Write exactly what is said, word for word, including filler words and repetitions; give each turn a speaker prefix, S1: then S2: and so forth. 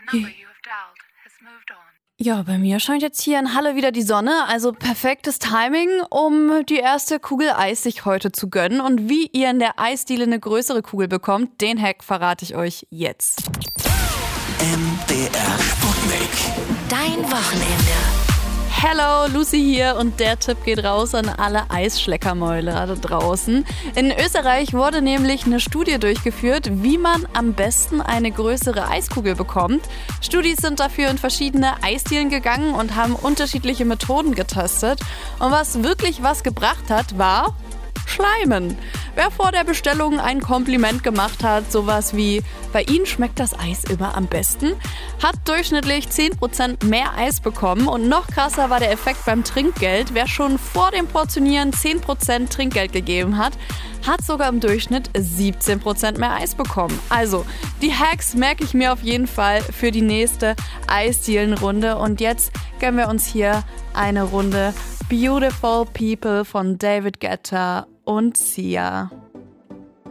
S1: Ja, bei mir scheint jetzt hier in Halle wieder die Sonne, also perfektes Timing, um die erste Kugel Eis sich heute zu gönnen. Und wie ihr in der Eisdiele eine größere Kugel bekommt, den Hack verrate ich euch jetzt.
S2: M D R Sputnik.
S3: Dein Wochenende.
S1: Hello, Lucy hier und der Tipp geht raus an alle Eisschleckermäuler da draußen. In Österreich wurde nämlich eine Studie durchgeführt, wie man am besten eine größere Eiskugel bekommt. Studis sind dafür in verschiedene Eisdielen gegangen und haben unterschiedliche Methoden getestet. Und was wirklich was gebracht hat, war Schleimen. Wer vor der Bestellung ein Kompliment gemacht hat, sowas wie „Bei Ihnen schmeckt das Eis immer am besten", hat durchschnittlich zehn Prozent mehr Eis bekommen. Und noch krasser war der Effekt beim Trinkgeld. Wer schon vor dem Portionieren zehn Prozent Trinkgeld gegeben hat, hat sogar im Durchschnitt siebzehn Prozent mehr Eis bekommen. Also, die Hacks merke ich mir auf jeden Fall für die nächste Eisdielenrunde. Und jetzt gönnen wir uns hier eine Runde Beautiful People von David Guetta und Sia.